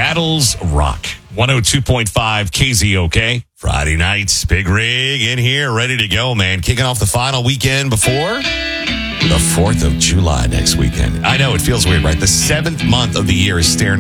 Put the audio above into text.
Battles Rock. 102.5 KZOK. Friday nights, Big Rig in here, ready to go, man. Kicking off the final weekend before the 4th of July next weekend. I know, it feels weird, right? The 7th month of the year is staring